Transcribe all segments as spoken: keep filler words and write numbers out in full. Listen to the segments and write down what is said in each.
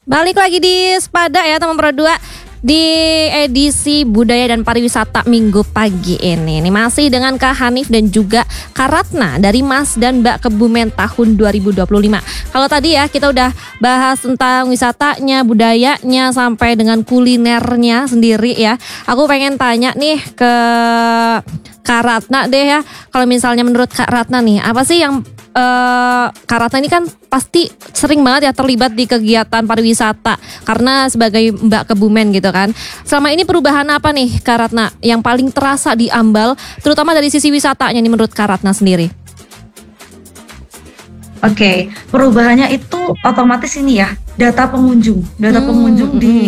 Balik lagi di Sepada ya teman Pro dua di edisi Budaya dan Pariwisata Minggu pagi ini. Ini masih dengan Kak Hanif dan juga Kak Ratna dari Mas dan Mbak Kebumen tahun dua ribu dua puluh lima. Kalau tadi ya kita udah bahas tentang wisatanya, budayanya sampai dengan kulinernya sendiri ya. Aku pengen tanya nih ke Kak Ratna deh ya. Kalau misalnya menurut Kak Ratna nih, apa sih yang uh, Kak Ratna ini kan pasti sering banget ya terlibat di kegiatan pariwisata karena sebagai Mbak Kebumen gitu kan. Selama ini perubahan apa nih Kak Ratna yang paling terasa di Ambal, terutama dari sisi wisatanya nih menurut Kak Ratna sendiri? Oke, okay. Perubahannya itu otomatis ini ya, data pengunjung, data hmm, pengunjung hmm. di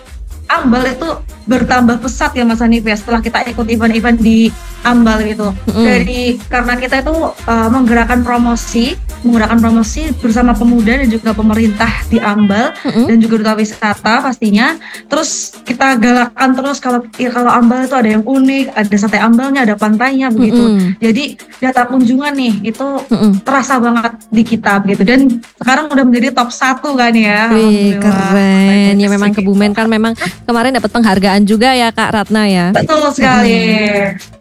Ambal itu bertambah pesat ya Mas Hanif ya setelah kita ikut event-event di Ambal gitu. Mm. Dari karena kita itu uh, menggerakkan promosi, menggerakkan promosi bersama pemuda dan juga pemerintah di Ambal mm. dan juga duta wisata pastinya. Terus kita galakkan terus kalau ya, kalau Ambal itu ada yang unik, ada sate Ambalnya, ada pantainya begitu. Mm. Jadi data kunjungan nih itu mm. terasa banget di kita begitu dan sekarang udah menjadi top satu kan ya. Wih, keren. Ya memang Kebumen kan memang kemarin dapat penghargaan juga ya Kak Ratna ya. Betul sekali. Hmm.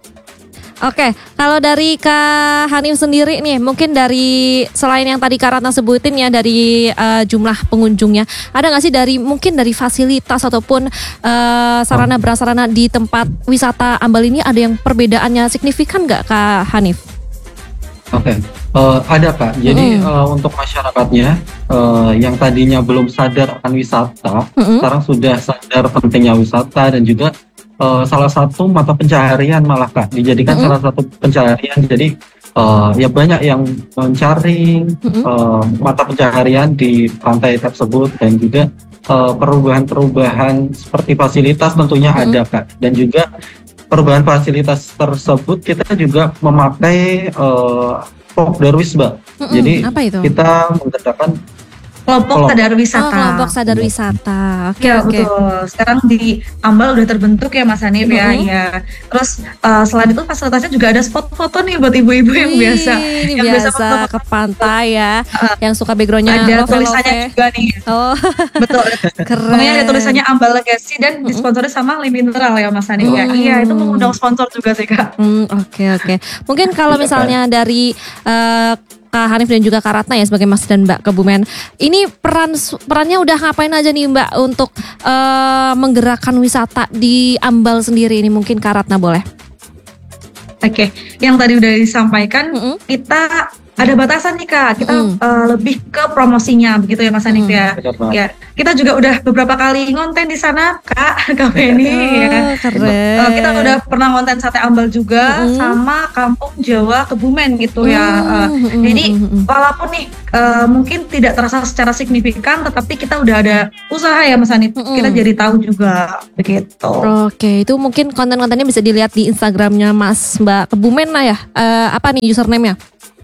Oke, kalau dari Kak Hanif sendiri nih, mungkin dari selain yang tadi Kak Ratna sebutin ya dari uh, jumlah pengunjungnya, ada nggak sih dari mungkin dari fasilitas ataupun uh, sarana prasarana di tempat wisata Ambal ini ada yang perbedaannya signifikan nggak Kak Hanif? Oke, okay. uh, ada Kak. Jadi mm. uh, untuk masyarakatnya uh, yang tadinya belum sadar akan wisata, mm-hmm. sekarang sudah sadar pentingnya wisata dan juga uh, salah satu mata pencaharian malah Kak dijadikan mm-hmm. salah satu pencaharian. Jadi uh, ya banyak yang mencari mm-hmm. uh, mata pencaharian di pantai tersebut dan juga uh, perubahan-perubahan seperti fasilitas tentunya mm-hmm. ada Kak dan juga perubahan fasilitas tersebut kita juga memakai uh, Popdar Wisba. Mm-mm, jadi kita menggerakkan kelompok sadar wisata. Oh, kelompok sadar wisata. Oke, ya, oke. Betul. Sekarang di Ambal udah terbentuk ya Mas Hanif mm-hmm. ya. Ya. Terus uh, selain itu fasilitasnya juga ada spot foto nih buat ibu-ibu yang Wih, biasa yang biasa, biasa ke pantai ya. Uh, yang suka backgroundnya ada tulisannya juga nih. Oh. Betul. Keren. Makanya ada tulisannya Ambal Legacy dan mm-hmm. disponsori sama Lim Mineral ya Mas Hanif mm-hmm. ya. Iya, itu mengundang sponsor juga sih Kak. Oke, mm, oke. Okay, okay. Mungkin kalau misalnya dari uh, Kak Hanif dan juga Kak Ratna ya sebagai Mas dan Mbak Kebumen. Ini peran perannya udah ngapain aja nih Mbak untuk uh, menggerakkan wisata di Ambal sendiri ini, mungkin Kak Ratna boleh. Oke, okay. Yang tadi udah disampaikan mm-hmm. kita ada batasan nih Kak, kita mm. uh, lebih ke promosinya begitu ya Mas Hanif mm. ya. Ya, kita juga udah beberapa kali ngonten di sana Kak, Kak Penny oh, ya. Keren. Uh, kita udah pernah ngonten sate Ambal juga mm. sama Kampung Jawa Kebumen gitu mm. ya. Uh, mm. Jadi walaupun nih uh, mungkin tidak terasa secara signifikan, tetapi kita udah ada usaha ya Mas Hanif. Mm. Kita jadi tahu juga begitu. Oke, itu mungkin konten-kontennya bisa dilihat di Instagramnya Mas Mbak Kebumen lah ya. Uh, apa nih username-nya?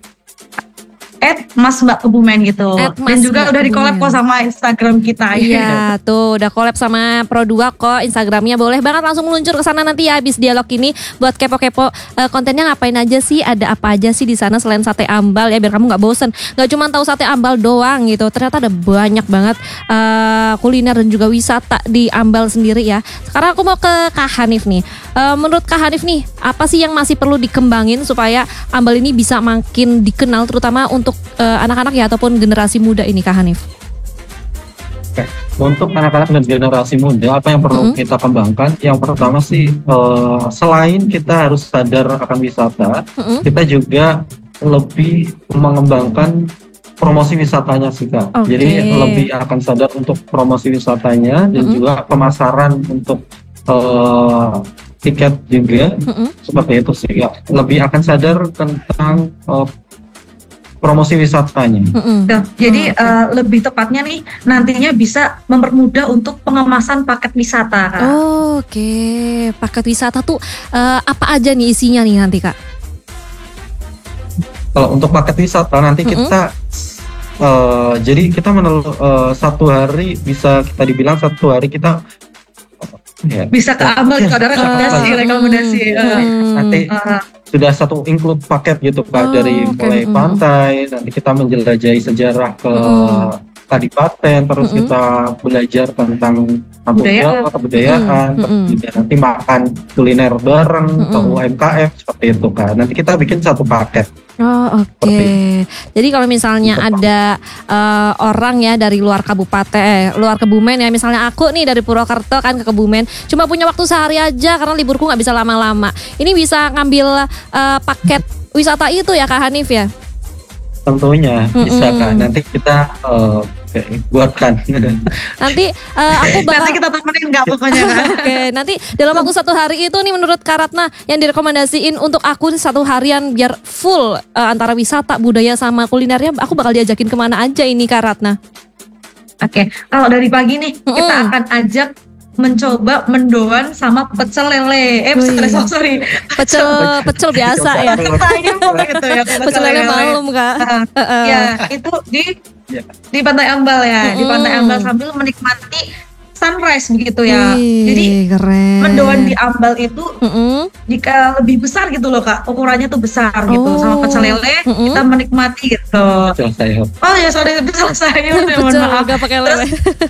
at Mas Mbak Kebumen gitu. Dan juga Mbak udah di-collab kok sama Instagram kita. Iya tuh udah collab sama Pro dua kok Instagramnya. Boleh banget langsung meluncur ke sana nanti ya habis dialog ini buat kepo-kepo uh, kontennya ngapain aja sih, ada apa aja sih di sana selain sate Ambal ya biar kamu nggak bosen. Nggak cuma tahu sate Ambal doang gitu. Ternyata ada banyak banget uh, kuliner dan juga wisata di Ambal sendiri ya. Sekarang aku mau ke Kak Hanif nih. Uh, menurut Kak Hanif nih, apa sih yang masih perlu dikembangin supaya Ambal ini bisa makin dikenal terutama untuk uh, anak-anak ya ataupun generasi muda ini Kak Hanif? Oke, untuk anak-anak dan generasi muda apa yang perlu mm-hmm. kita kembangkan? Yang pertama sih uh, selain kita harus sadar akan wisata, mm-hmm. kita juga lebih mengembangkan promosi wisatanya sih Kak. Okay. Jadi lebih akan sadar untuk promosi wisatanya dan mm-hmm. juga pemasaran untuk uh, tiket juga mm-hmm. seperti itu sih ya. Lebih akan sadar tentang uh, promosi wisatanya. Mm-hmm. Nah, jadi oh, okay. uh, lebih tepatnya nih nantinya bisa mempermudah untuk pengemasan paket wisata Kak. Oh, Oke, okay. Paket wisata tuh uh, apa aja nih isinya nih nanti Kak? Kalau untuk paket wisata nanti mm-hmm. kita uh, jadi kita menel uh, satu hari bisa kita dibilang satu hari kita Ya. Bisa ke Ambal ya. Ada rekomendasi, uh, rekomendasi. Uh, uh, nanti uh, sudah satu include paket gitu Kak, oh, dari okay. mulai pantai, nanti kita menjelajahi sejarah ke uh. kadipaten, terus Mm-mm. kita belajar tentang kampung Budaya. Jawa, kebudayaan, Mm-mm. terus juga nanti makan kuliner bareng ke Mm-mm. U M K M seperti itu kan. Nanti kita bikin satu paket. Oh oke. Seperti Jadi kalau misalnya Untuk ada eh, orang ya dari luar kabupaten, eh, luar Kebumen ya, misalnya aku nih dari Purwokerto kan ke Kebumen, cuma punya waktu sehari aja karena liburku nggak bisa lama-lama. Ini bisa ngambil eh, paket wisata itu ya Kak Hanif ya? Tentunya bisa Mm-mm. kan. Nanti kita eh, buatkan. Nanti eh, aku bakal Nanti kita temenin nggak pokoknya kan. Oke, nanti dalam waktu satu hari itu nih menurut Kak Ratna yang direkomendasiin untuk aku nih satu harian biar full eh, antara wisata, budaya sama kulinernya, aku bakal diajakin kemana aja ini Kak Ratna? Oke, kalau dari pagi nih kita Mm-mm. akan ajak mencoba mendoan sama pecel lele. Eh, pecel Wih. lele, sorry. Pecel pecel biasa ya. Saya gitu ya. Pecel lele malam Kak. Nah, Heeh. ya, itu di Ya. di Pantai Ambal ya, di Pantai Mm-mm. Ambal sambil menikmati sunrise begitu ya. Wih, Jadi keren. mendoan di Ambal itu Mm-mm. jika lebih besar gitu loh Kak, ukurannya tuh besar gitu, Oh. sama pecel lele Mm-mm. kita menikmati gitu. Selesai. Oh ya sorry, pecel sayur, ya, mohon Pecel maaf. gak pakai lele.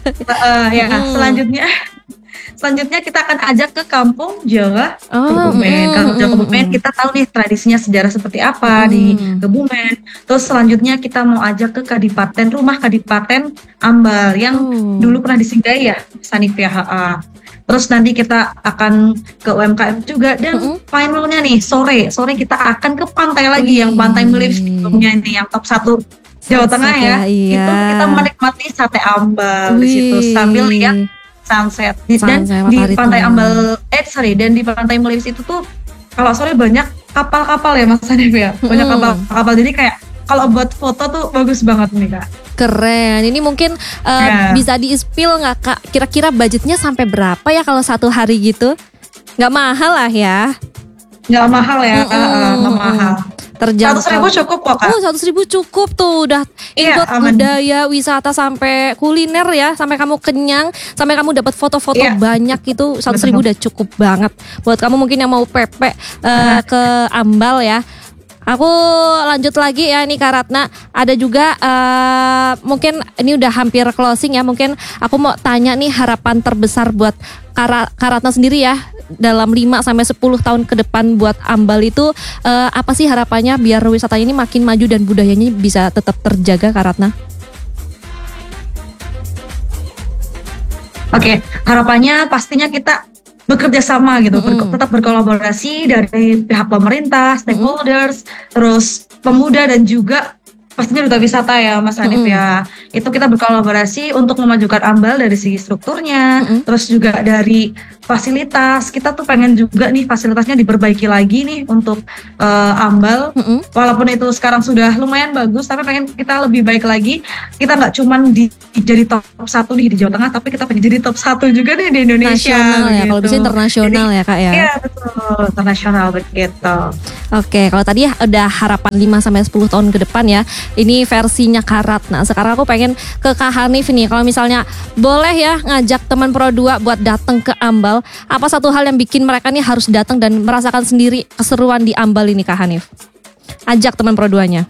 Uh, ya, Mm. selanjutnya selanjutnya kita akan ajak ke Kampung Jawa Oh, Kebumen. mm-mm, Kampung Jawa mm-mm, Kebumen mm-mm. kita tahu nih tradisinya sejarah seperti apa di Mm. Kebumen. Terus selanjutnya kita mau ajak ke Kadipaten, rumah Kadipaten Ambal yang Oh. dulu pernah disinggahi ya, Sanifia H A. Terus nanti kita akan ke U M K M juga dan Mm-mm. finalnya nih sore sore kita akan ke pantai lagi yang pantai milik sebelumnya ini yang top satu Jawa Tengah ya. Iya. Itu kita menikmati sate ambal di situ Wih. sambil lihat sunset. Di- dan Sunset, di matahari pantai tengah. Ambal eh sorry dan di pantai Melis itu tuh kalau sore banyak kapal-kapal ya Mas Hanif ya, banyak Mm-mm. kapal-kapal jadi kayak kalau buat foto tuh bagus banget nih Kak. Keren. Ini mungkin eh, Ya. bisa di-spill nggak Kak? Kira-kira budgetnya sampai berapa ya kalau satu hari gitu? Nggak mahal lah ya. Nggak mahal ya, Mm-mm, uh, uh, nggak mm-mm. mahal. Terjangkau. Seratus ribu cukup kok Kak. Oh, seratus ribu cukup tuh, udah Iya, ikut aman. budaya, wisata sampai kuliner ya, sampai kamu kenyang, sampai kamu dapat foto-foto Iya. banyak itu seratus ribu udah cukup banget. Buat kamu mungkin yang mau pepe eh, ke Ambal ya. Aku lanjut lagi ya, ini Kak Ratna. Ada juga eh, mungkin ini udah hampir closing ya. Mungkin aku mau tanya nih harapan terbesar buat Kak Ra- Kak Ratna sendiri ya dalam lima sampai sepuluh tahun ke depan buat Ambal itu eh, apa sih harapannya biar wisatanya ini makin maju dan budayanya bisa tetap terjaga Kak Ratna? Oke, harapannya pastinya kita bekerja sama gitu, ber- Mm-mm. tetap berkolaborasi dari pihak pemerintah, stakeholders, terus pemuda dan juga pastinya duta wisata ya Mas Hanif Mm-mm. ya. Itu kita berkolaborasi untuk memajukan Ambal dari segi strukturnya, Mm-mm. terus juga dari fasilitas. Kita tuh pengen juga nih fasilitasnya diperbaiki lagi nih untuk eh, Ambal. Mm-mm. Walaupun itu sekarang sudah lumayan bagus, tapi pengen kita lebih baik lagi. Kita nggak cuman di, jadi top satu nih di Jawa Tengah, tapi kita pengen jadi top satu juga nih di Indonesia. Nasional ya, gitu. kalau bisa internasional ya Kak ya. Iya betul, internasional begitu. Oke, kalau tadi udah harapan lima sampai sepuluh tahun ke depan ya. Ini versinya Kak Ratna. Sekarang aku pengen ke Kak Hanif nih. Kalau misalnya boleh ya ngajak teman Pro dua buat datang ke Ambal, apa satu hal yang bikin mereka nih harus datang dan merasakan sendiri keseruan di Ambal ini Kak Hanif? Ajak teman Pro dua-nya.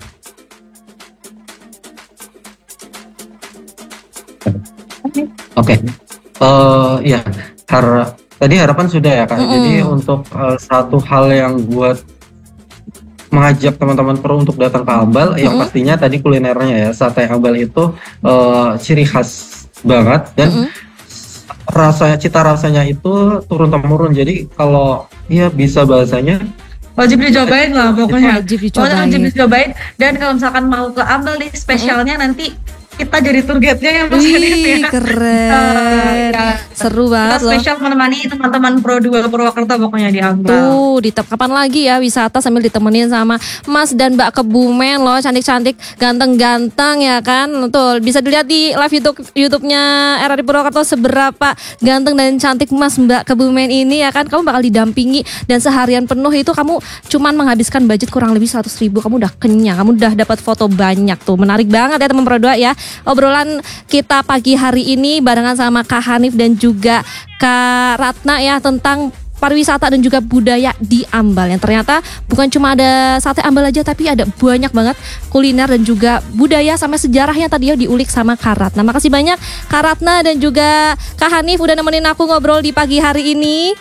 Oke. Eh ya, har tadi harapan sudah ya Kak. Mm-mm. Jadi untuk eh, satu hal yang buat mengajak teman-teman pro untuk datang ke Ambal, yang Mm-mm. pastinya tadi kulinernya ya, sate Ambal itu eh, ciri khas banget dan Mm-mm. rasanya, cita rasanya itu turun temurun. Jadi kalau ya bisa bahasanya Wajib dicobain lah pokoknya. Wajib Pokoknya wajib dicobain. dicobain. Dan kalau misalkan mau ke Ambal nih spesialnya nanti kita jadi tour guide-nya ya Mas Hanif Wih, ya. keren. ya. Seru Kita banget loh. spesial menemani teman-teman Pro dua Purwokerto pokoknya di Ambal. Tuh, di kapan lagi ya wisata sambil ditemenin sama Mas dan Mbak Kebumen loh, cantik-cantik, ganteng-ganteng ya kan. Tuh, bisa dilihat di live YouTube YouTube-nya R R I Purwokerto seberapa ganteng dan cantik Mas Mbak Kebumen ini ya kan. Kamu bakal didampingi dan seharian penuh itu kamu cuman menghabiskan budget kurang lebih seratus ribu. Kamu udah kenyang, kamu udah dapat foto banyak tuh. Menarik banget ya teman Pro dua ya. Obrolan kita pagi hari ini barengan sama Kak Hanif dan juga Kak Ratna ya tentang pariwisata dan juga budaya di Ambal. Yang ternyata bukan cuma ada sate Ambal aja, tapi ada banyak banget kuliner dan juga budaya sama sejarahnya tadi ya diulik sama Kak Ratna. Makasih banyak Kak Ratna dan juga Kak Hanif udah nemenin aku ngobrol di pagi hari ini.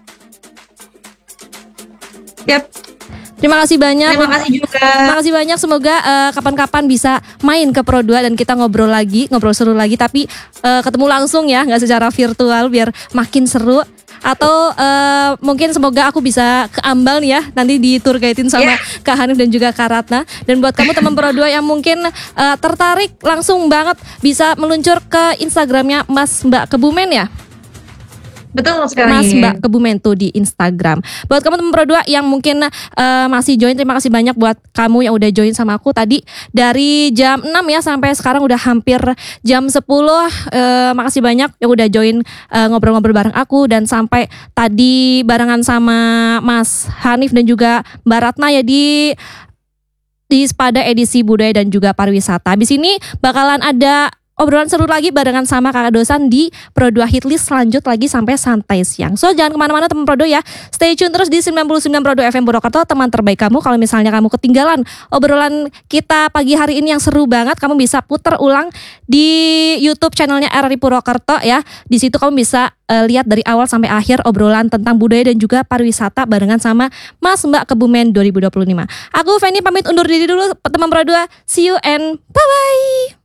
Yap. Terima kasih banyak. Terima kasih juga. Terima kasih banyak. Semoga uh, kapan-kapan bisa main ke Pro dua dan kita ngobrol lagi, ngobrol seru lagi. Tapi uh, ketemu langsung ya, nggak secara virtual biar makin seru. Atau uh, mungkin semoga aku bisa ke Ambal nih ya, nanti di tour guide-in sama yeah. Kak Hanif dan juga Kak Ratna. Dan buat kamu teman Pro dua yang mungkin uh, tertarik langsung banget bisa meluncur ke Instagramnya Mas Mbak Kebumen ya. Betul sekali. Mas Mbak Kebumen tuh di Instagram. Buat kamu teman Pro dua yang mungkin uh, masih join, terima kasih banyak buat kamu yang udah join sama aku tadi dari jam enam ya sampai sekarang udah hampir jam sepuluh. Uh, makasih banyak yang udah join uh, ngobrol-ngobrol bareng aku dan sampai tadi barengan sama Mas Hanif dan juga Mbak Ratna ya di di Spada edisi budaya dan juga pariwisata. Habis ini bakalan ada obrolan seru lagi barengan sama Kakak Dosan di Pro dua Hitlist, lanjut lagi sampai santai siang. So jangan kemana-mana teman Pro dua ya, stay tune terus di sembilan puluh sembilan Pro dua F M Purwokerto, teman terbaik kamu. Kalau misalnya kamu ketinggalan obrolan kita pagi hari ini yang seru banget, kamu bisa putar ulang di YouTube channelnya R R I Purwokerto ya. Di situ kamu bisa uh, lihat dari awal sampai akhir obrolan tentang budaya dan juga pariwisata barengan sama Mas Mbak Kebumen dua ribu dua puluh lima. Aku Feni pamit undur diri dulu teman Pro dua, see you and bye-bye.